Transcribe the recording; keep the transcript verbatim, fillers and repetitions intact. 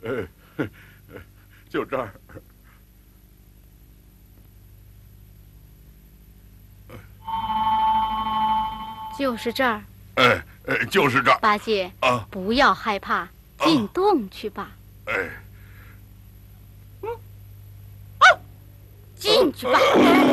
呃，就这儿。 就是这儿。 哎哎，就是这儿。 八戒啊， 不要害怕，进洞去吧。 哎， 进去吧。